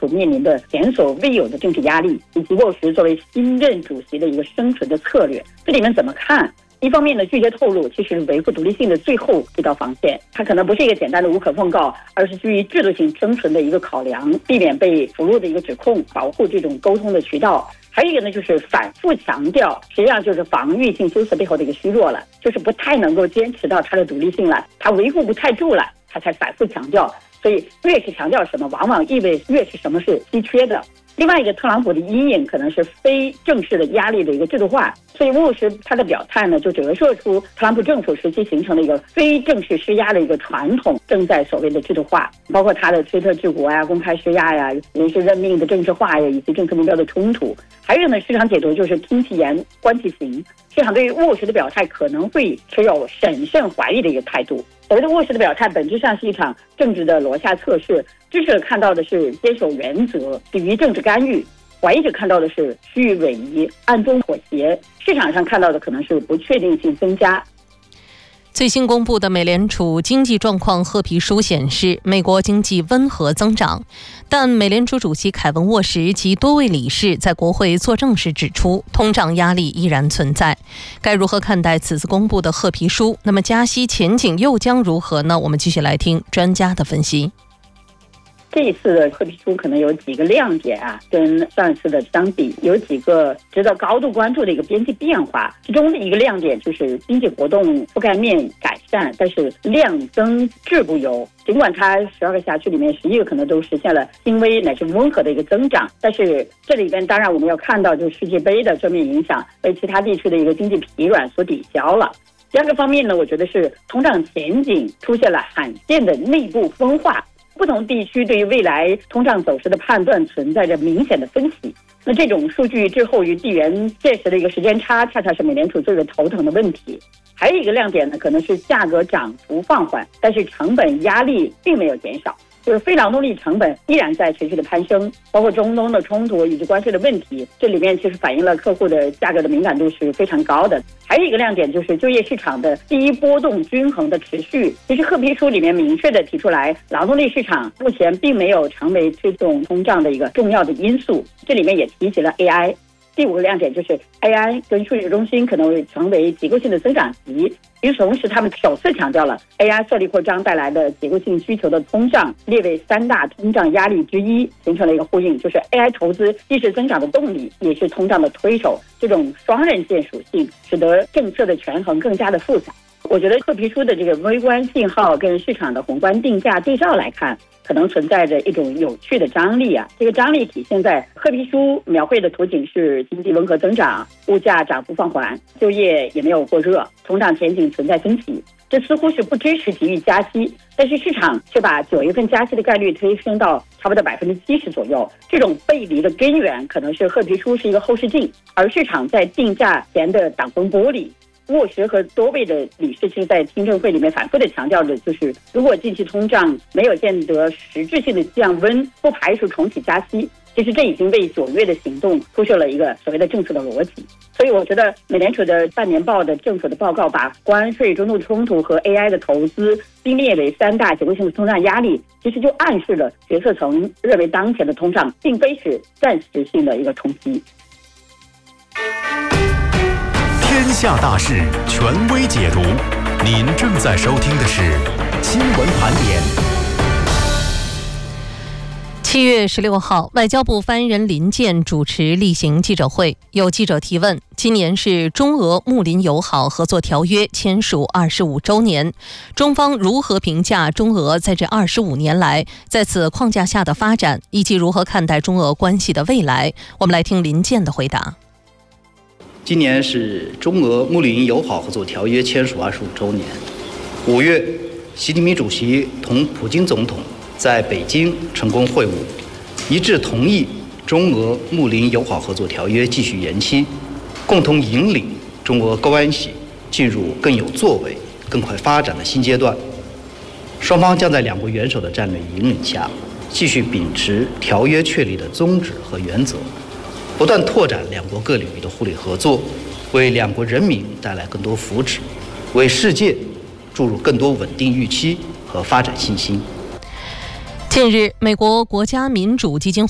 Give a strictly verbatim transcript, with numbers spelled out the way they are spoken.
储面临的前所未有的政治压力，以及沃什作为新任主席的一个生存的策略，这里面怎么看？一方面呢，拒绝透露其实维护独立性的最后这道防线，它可能不是一个简单的无可奉告，而是基于制度性生存的一个考量，避免被俘虏的一个指控，保护这种沟通的渠道。还有一个呢，就是反复强调，实际上就是防御性修辞背后的一个虚弱了，就是不太能够坚持到它的独立性了，它维护不太住了，它才反复强调。所以越是强调什么，往往意味越是什么是稀缺的。另外一个，特朗普的阴影可能是非正式的压力的一个制度化，所以沃什他的表态呢，就折射出特朗普政府时期形成的一个非正式施压的一个传统正在所谓的制度化，包括他的推特治国呀、公开施压呀、人事任命的政治化呀，以及政策目标的冲突。还有呢，市场解读就是听其言观其行，市场对于沃什的表态可能会持有审慎怀疑的一个态度。所谓的沃什的表态本质上是一场政治的罗夏测试，支持者看到的是坚守原则，抵御政治干预，怀疑者看到的是虚与委蛇、暗中妥协，市场上看到的可能是不确定性增加。 最新公布的美联储经济状况褐皮书显示，美国经济温和增长，但美联储主席凯文·沃什及多位理事在国会作证时指出，通胀压力依然存在。该如何看待此次公布的褐皮书？那么加息前景又将如何呢？我们继续来听专家的分析。 这一次的褐皮书可能有几个亮点啊，跟上一次的相比，有几个值得高度关注的一个边际变化。其中的一个亮点就是经济活动覆盖面改善，但是量增质不优。尽管它十二个辖区里面十一个可能都实现了轻微乃至温和的一个增长，但是这里边当然我们要看到，就是世界杯的正面影响被其他地区的一个经济疲软所抵消了。第二个方面呢，我觉得是通胀前景出现了罕见的内部分化。不同地区对于未来通胀走势的判断存在着明显的分歧，那这种数据滞后于地缘现实的一个时间差，恰恰是美联储最为头疼的问题。还有一个亮点呢，可能是价格涨幅放缓，但是成本压力并没有减少，就是非劳动力成本依然在持续的攀升，包括中东的冲突以及关税的问题，这里面其实反映了客户的价格的敏感度是非常高的。还有一个亮点就是就业市场的低波动均衡的持续。其实褐皮书里面明确的提出来，劳动力市场目前并没有成为推动通胀的一个重要的因素。这里面也提及了 A I。第五个亮点就是 A I 跟数据中心可能会成为结构性的增长极，与此同时他们首次强调了 A I 色力扩张带来的结构性需求的通胀列为三大通胀压力之一，形成了一个呼应，就是 A I 投资既是增长的动力，也是通胀的推手，这种双刃剑属性使得政策的权衡更加的复杂。我觉得褐皮书的这个微观信号跟市场的宏观定价对照来看，可能存在着一种有趣的张力啊。这个张力体现在褐皮书描绘的图景是经济温和增长，物价涨幅放缓，就业也没有过热，通胀前景存在分歧。这似乎是不支持急于加息，但是市场却把九月份加息的概率推升到差不多百分之七十左右。这种背离的根源可能是褐皮书是一个后视镜，而市场在定价前的挡风玻璃。沃什和多位的理事其实在听证会里面反复的强调的就是，如果近期通胀没有见得实质性的降温，不排除重启加息。其实这已经为九月的行动铺设了一个所谓的政策的逻辑。所以我觉得美联储的半年报的政府的报告把关税、中东冲突和 A I 的投资并列为三大结构性的通胀压力，其实就暗示了决策层认为当前的通胀并非是暂时性的一个冲击。 天下大事，权威解读。您正在收听的是新闻盘点。 七月十六号，外交部发言人林健主持例行记者会，有记者提问：今年是中俄睦邻友好合作条约签署二十五周年，中方如何评价中俄在这二十五年来在此框架下的发展，以及如何看待中俄关系的未来？我们来听林健的回答。 今年是中俄睦邻友好合作条约签署二十五周年。五月，习近平主席同普京总统在北京成功会晤，一致同意中俄睦邻友好合作条约继续延期，共同引领中俄关系进入更有作为、更快发展的新阶段。双方将在两国元首的战略引领下，继续秉持条约确立的宗旨和原则，不断拓展两国各领域的互利合作，为两国人民带来更多福祉，为世界注入更多稳定预期和发展信心。 近日，美国国家民主基金会